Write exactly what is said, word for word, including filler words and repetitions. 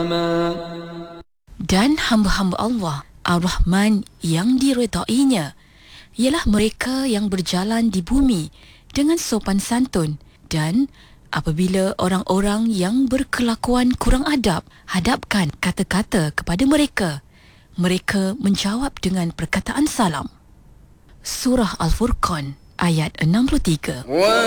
Dan hamba-hamba Allah Ar-Rahman yang diredainya ialah mereka yang berjalan di bumi dengan sopan santun, dan apabila orang-orang yang berkelakuan kurang adab hadapkan kata-kata kepada mereka, mereka menjawab dengan perkataan salam. Surah Al-Furqan ayat enam puluh tiga.